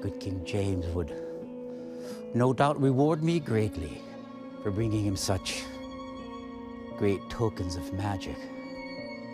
good King James would no doubt reward me greatly for bringing him such great tokens of magic.